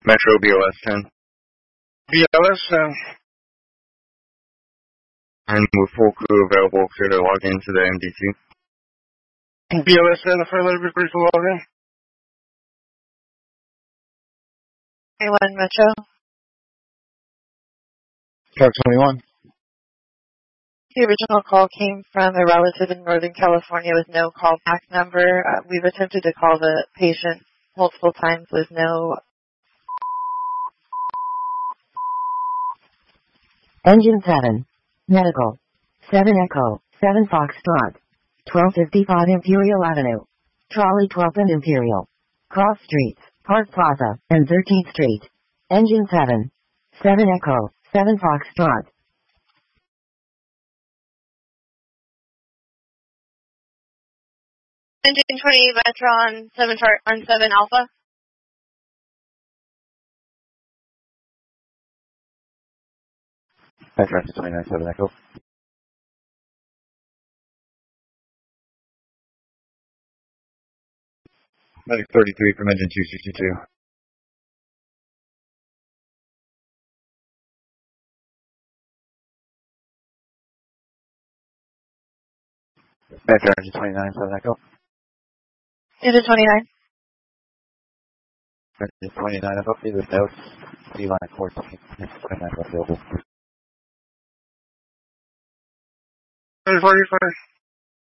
Metro BLS 10. BLS 10. And with full crew available, clear to log into the MD2. BLS 10, the first letter be free to log in. A1 Metro. Truck 21. The original call came from a relative in Northern California with no callback number. We've attempted to call the patient multiple times with no... Engine 7. Medical. 7 Echo. 7 Foxtrot. 1255 Imperial Avenue. Trolley 12th and Imperial. Cross Streets, Park Plaza, and 13th Street. Engine 7. 7 Echo. 7 Foxtrot. Engine 20 Metro on 7 Alpha. Metro 29, 7 Echo. Medic 33 from engine 262. Metro engine 29, 7 Echo. Engine 29. Engine 29, I've updated the notes. D-line 14, engine 29 available. 3045.